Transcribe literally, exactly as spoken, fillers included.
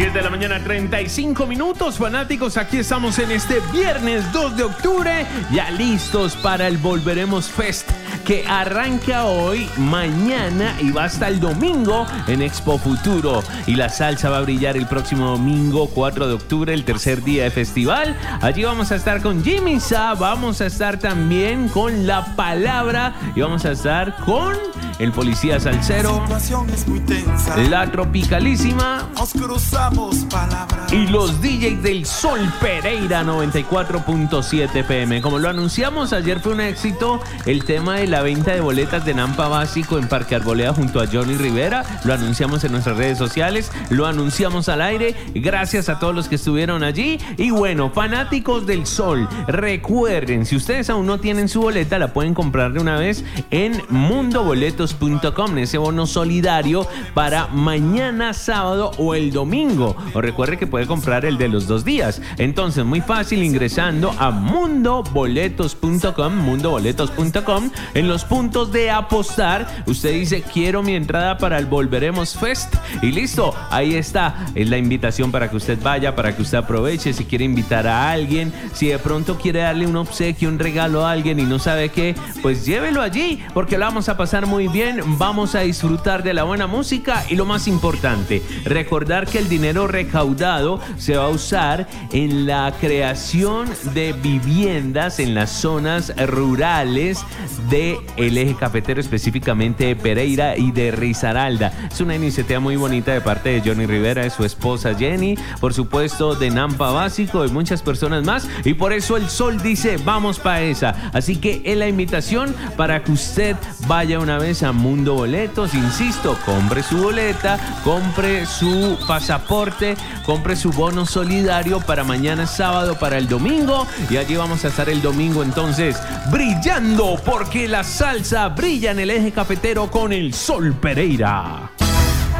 diez de la mañana, treinta y cinco minutos, fanáticos. Aquí estamos en este viernes dos de octubre, ya listos para el Volveremos Fest, que arranca hoy, mañana y va hasta el domingo en Expo Futuro. Y la salsa va a brillar el próximo domingo cuatro de octubre, el tercer día de festival. Allí vamos a estar con Jimmy Sa, vamos a estar también con La Palabra y vamos a estar con el Policía Salsero, La Tropicalísima y los D Js del Sol Pereira noventa y cuatro punto siete P M. Como lo anunciamos, ayer fue un éxito el tema de la venta de boletas de Nampa Básico en Parque Arboleda junto a Johnny Rivera. Lo anunciamos en nuestras redes sociales, lo anunciamos al aire. Gracias a todos los que estuvieron allí. Y bueno, fanáticos del Sol, recuerden, si ustedes aún no tienen su boleta, la pueden comprar de una vez en mundo boletos punto com, ese bono solidario para mañana sábado o el domingo. O recuerde que puede comprar el de los dos días. Entonces, muy fácil, ingresando a mundo boletos punto com, mundo boletos punto com. En los puntos de apostar, usted dice: quiero mi entrada para el Volveremos Fest, y listo, ahí está. Es la invitación para que usted vaya, para que usted aproveche. Si quiere invitar a alguien, si de pronto quiere darle un obsequio, un regalo a alguien y no sabe qué, pues llévelo allí, porque lo vamos a pasar muy bien. Vamos a disfrutar de la buena música y, lo más importante, recordar que el dinero recaudado se va a usar en la creación de viviendas en las zonas rurales del eje cafetero, específicamente de Pereira y de Risaralda. Es una iniciativa muy bonita de parte de Johnny Rivera, de su esposa Jenny, por supuesto de Nampa Básico, de muchas personas más, y por eso el Sol dice: vamos pa' esa. Así que es la invitación para que usted vaya una vez a Mundo Boletos. Insisto, compre su boleta, compre su pasaporte, compre su bono solidario para mañana sábado, para el domingo, y allí vamos a estar el domingo entonces brillando, porque la salsa brilla en el eje cafetero con el Sol Pereira.